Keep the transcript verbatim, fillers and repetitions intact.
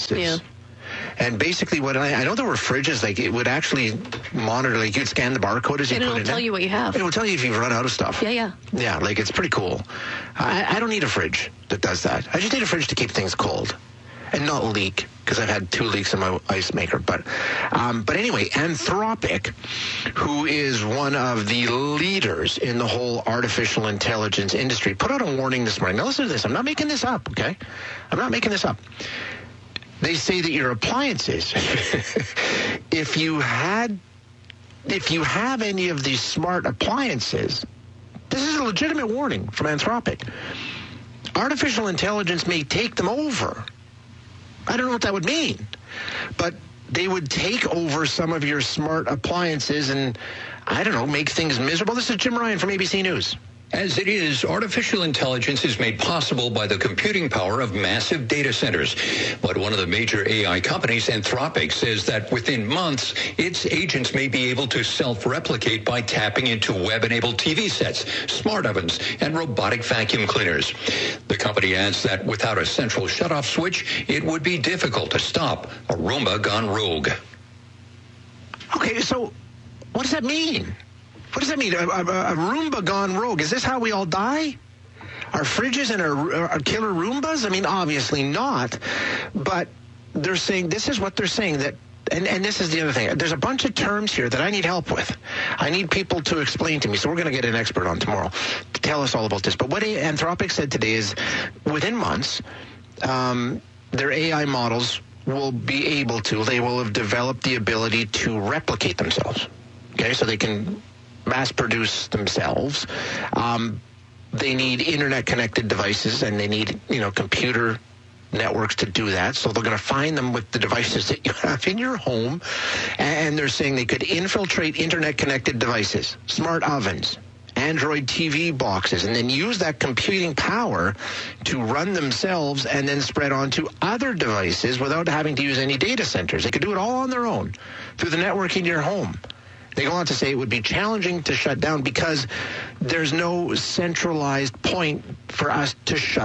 appliances. Yeah. And basically what I, I know there were fridges, like it would actually monitor, like you'd scan the barcode as you And put it'll it tell in. you what you have. It will tell you if you've run out of stuff. Yeah, yeah. Yeah, like it's pretty cool. I, I don't need a fridge that does that. I just need a fridge to keep things cold and not leak, because I've had two leaks in my ice maker. But, um, but anyway, Anthropic, who is one of the leaders in the whole artificial intelligence industry, put out a warning this morning. Now listen to this. I'm not making this up, okay? I'm not making this up. They say that your appliances, if you had, if you have any of these smart appliances, this is a legitimate warning from Anthropic. Artificial intelligence may take them over. I don't know what that would mean, but they would take over some of your smart appliances and, I don't know, make things miserable. This is Jim Ryan from A B C News. As it is, artificial intelligence is made possible by the computing power of massive data centers. But one of the major A I companies, Anthropic, says that within months, its agents may be able to self-replicate by tapping into web-enabled T V sets, smart ovens, and robotic vacuum cleaners. The company adds that without a central shutoff switch, it would be difficult to stop a Roomba gone rogue. Okay, so what does that mean? What does that mean? A, a, a Roomba gone rogue. Is this how we all die? Our fridges and our, our killer Roombas? I mean, obviously not. But they're saying, this is what they're saying, that, and, and this is the other thing. There's a bunch of terms here that I need help with. I need people to explain to me. So we're going to get an expert on tomorrow to tell us all about this. But what Anthropic said today is within months, um, their A I models will be able to, they will have developed the ability to replicate themselves. Okay, so they can mass produce themselves. Um, they need internet-connected devices, and they need, you know, computer networks to do that. So they're going to find them with the devices that you have in your home, and they're saying they could infiltrate internet-connected devices, smart ovens, Android T V boxes, and then use that computing power to run themselves and then spread onto other devices without having to use any data centers. They could do it all on their own through the network in your home. They go on to say it would be challenging to shut down because there's no centralized point for us to shut